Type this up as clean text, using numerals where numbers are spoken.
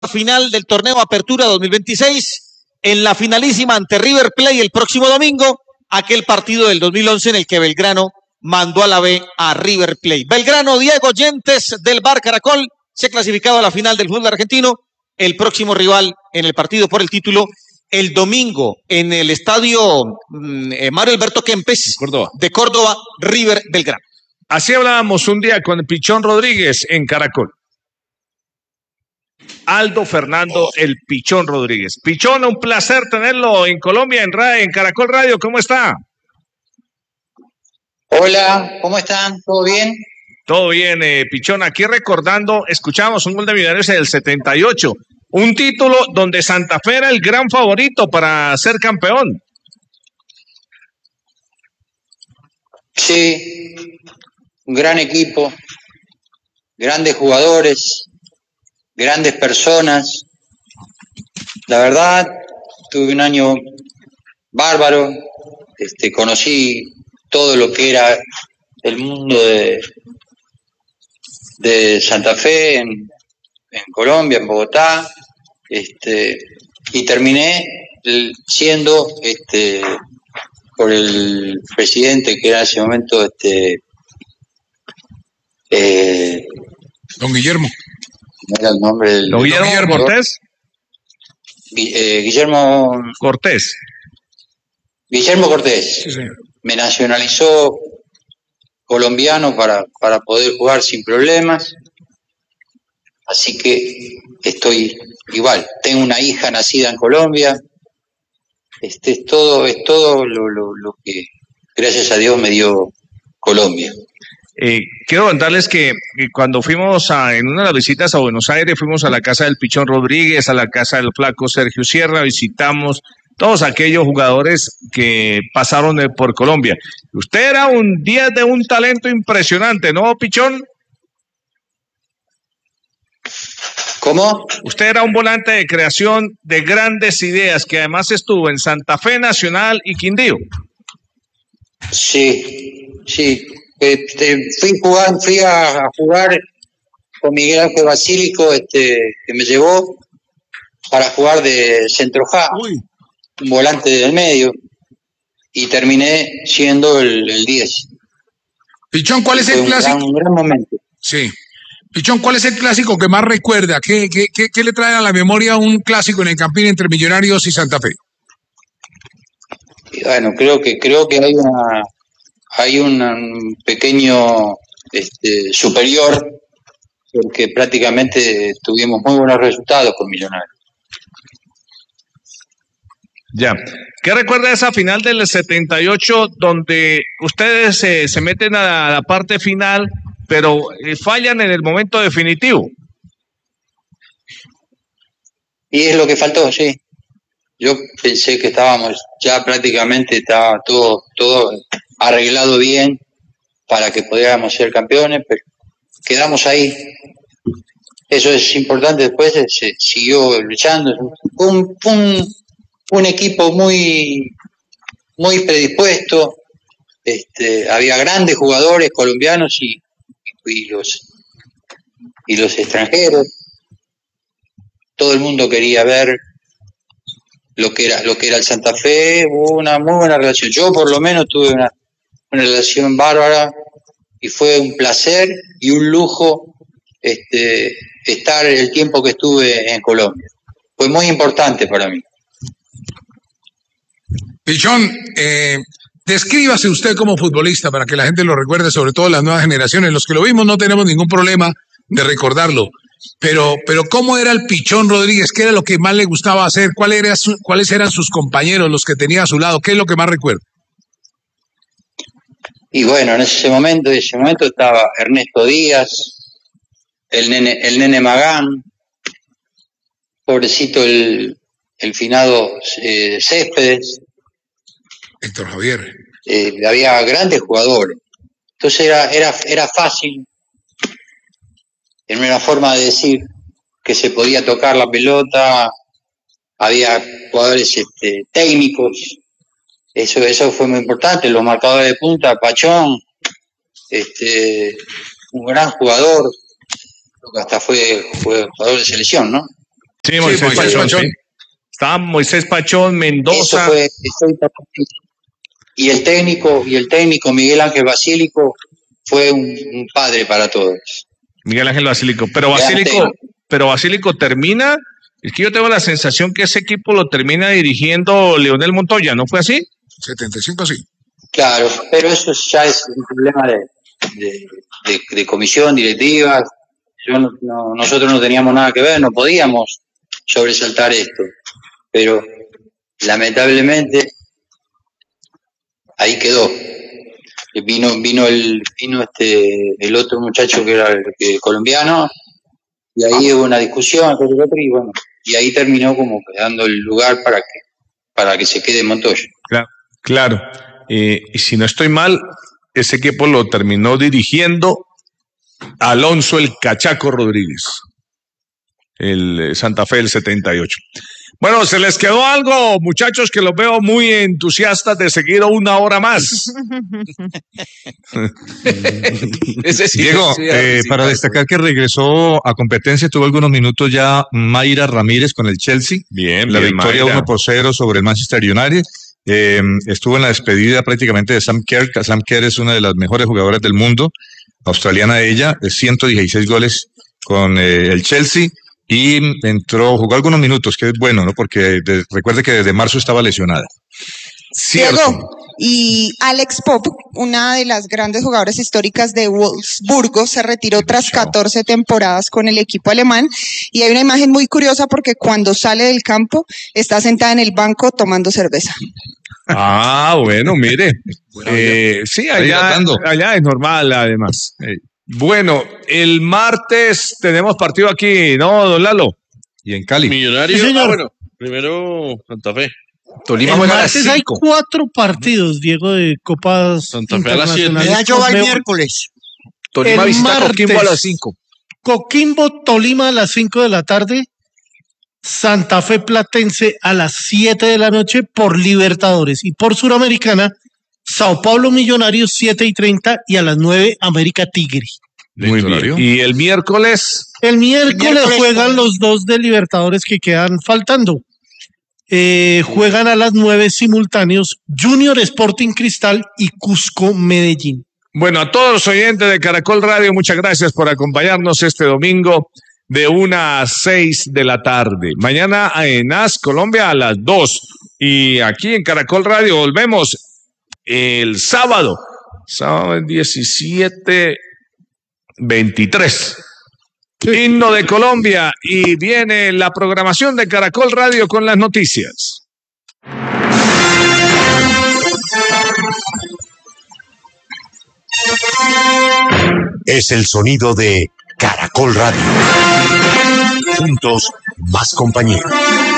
final del torneo Apertura 2026 en la finalísima ante River Plate el próximo domingo, aquel partido del 2011 en el que Belgrano mandó a la B a River Plate. Belgrano, Diego Yentes del Bar Caracol se ha clasificado a la final del fútbol argentino. El próximo rival en el partido por el título el domingo en el estadio Mario Alberto Kempes de Córdoba, River Belgrano. Así hablábamos un día con Pichón Rodríguez en Caracol. Aldo Fernando El Pichón Rodríguez. Pichón, un placer tenerlo en Colombia, en Caracol Radio. ¿Cómo está? Hola, ¿cómo están? ¿Todo bien? Todo bien, Pichón. Aquí recordando, escuchamos un gol de Millonarios en el 78. Un título donde Santa Fe era el gran favorito para ser campeón. Sí, un gran equipo, grandes jugadores, grandes personas. La verdad, tuve un año bárbaro. Conocí todo lo que era el mundo de Santa Fe en Colombia, en Bogotá, y terminé siendo por el presidente que era en ese momento don Guillermo. ¿No era el nombre del don Guillermo Cortés? Guillermo Cortés. Guillermo Cortés. Sí, señor. Me nacionalizó colombiano para poder jugar sin problemas. Así que estoy igual. Tengo una hija nacida en Colombia. Es todo lo que gracias a Dios me dio Colombia. Quiero contarles que cuando fuimos en una de las visitas a Buenos Aires, fuimos a la casa del Pichón Rodríguez, a la casa del flaco Sergio Sierra, visitamos todos aquellos jugadores que pasaron por Colombia. Usted era un 10 de un talento impresionante, ¿no, Pichón? ¿Cómo? Usted era un volante de creación de grandes ideas, que además estuvo en Santa Fe, Nacional y Quindío. Sí. Fui a jugar con Miguel Ángel Basílico, que me llevó para jugar de centroja, un volante del medio, y terminé siendo el 10. Pichón, ¿cuál es el clásico? Un gran momento. Sí. Pichón, ¿cuál es el clásico que más recuerda? ¿Qué le trae a la memoria un clásico en el Campín entre Millonarios y Santa Fe? Y bueno, creo que hay un pequeño superior, porque prácticamente tuvimos muy buenos resultados con Millonarios. Ya. ¿Qué recuerda de esa final del 78 donde ustedes se meten a la parte final, pero fallan en el momento definitivo? Y es lo que faltó, sí. Yo pensé que ya prácticamente estaba todo arreglado bien para que pudiéramos ser campeones, pero quedamos ahí. Eso es importante. Después se siguió luchando. Un equipo muy predispuesto. Había grandes jugadores colombianos y los extranjeros. Todo el mundo quería ver lo que era el Santa Fe. Hubo una muy buena relación. Yo por lo menos tuve una relación bárbara y fue un placer y un lujo estar el tiempo que estuve en Colombia. Fue muy importante para mí. Pichón, descríbase usted como futbolista para que la gente lo recuerde, sobre todo las nuevas generaciones. Los que lo vimos no tenemos ningún problema de recordarlo. Pero ¿cómo era el Pichón Rodríguez? ¿Qué era lo que más le gustaba hacer? ¿Cuáles eran sus compañeros, los que tenía a su lado? ¿Qué es lo que más recuerda? Y bueno, en ese momento estaba Ernesto Díaz, el nene Magán, pobrecito el finado Céspedes. Héctor Javier. Había grandes jugadores. Entonces era fácil. En una forma de decir que se podía tocar la pelota, había jugadores técnicos, eso fue muy importante. Los marcadores de punta, Pachón, un gran jugador, hasta fue jugador de selección, ¿no? Sí, Moisés Pachón. Sí. Estaba Moisés Pachón, Mendoza. Y el técnico Miguel Ángel Basílico fue un padre para todos. Miguel Ángel Basílico. Pero Basílico termina. Es que yo tengo la sensación que ese equipo lo termina dirigiendo Leonel Montoya, ¿no fue así? 75 sí. Claro, pero eso ya es un problema de comisión directiva. Nosotros no teníamos nada que ver, no podíamos sobresaltar esto. Pero lamentablemente ahí quedó. Vino el otro muchacho que era el colombiano, y ahí hubo una discusión, y bueno, y ahí terminó como dando el lugar para que se quede Montoya. Claro. Y si no estoy mal, ese equipo lo terminó dirigiendo Alonso el Cachaco Rodríguez, el Santa Fe del 78. Bueno, ¿se les quedó algo, muchachos, que los veo muy entusiastas de seguir una hora más? Diego, para destacar que regresó a competencia, tuvo algunos minutos ya Mayra Ramírez con el Chelsea. Bien, la victoria Mayra. 1-0 sobre el Manchester United. Estuvo en la despedida prácticamente de Sam Kerr. Sam Kerr es una de las mejores jugadoras del mundo, australiana ella, 116 goles con el Chelsea. Y jugó algunos minutos, que es bueno, ¿no? Porque recuerde que desde marzo estaba lesionada. Cierto. Diego, y Alex Pop, una de las grandes jugadoras históricas de Wolfsburgo, se retiró tras 14 temporadas con el equipo alemán. Y hay una imagen muy curiosa porque cuando sale del campo está sentada en el banco tomando cerveza. Ah, bueno, mire. Sí, allá es normal, además. Bueno, el martes tenemos partido aquí, ¿no, don Lalo? Y en Cali. Millonarios. Sí, bueno, primero Santa Fe. Tolima el juega a las martes hay 5. 4 partidos, Diego, de Copas Santa Fe a las 7. Internacionales. Ya va el miércoles. Tolima el visita martes. Coquimbo a las 5. Coquimbo, Tolima a las 5 de la tarde. Santa Fe Platense a las 7 de la noche por Libertadores. Y por Suramericana, Sao Paulo Millonarios 7:30 y a las 9 América Tigre. Muy bien. Y el miércoles. El miércoles juegan los 2 de Libertadores que quedan faltando. Juegan a las 9 simultáneos Junior Sporting Cristal y Cusco Medellín. Bueno, a todos los oyentes de Caracol Radio, muchas gracias por acompañarnos este domingo de 1 a 6 de la tarde. Mañana en AS Colombia a las 2. Y aquí en Caracol Radio volvemos el sábado 17:23. Himno de Colombia y viene la programación de Caracol Radio con las noticias. Es el sonido de Caracol Radio. Juntos, más compañía.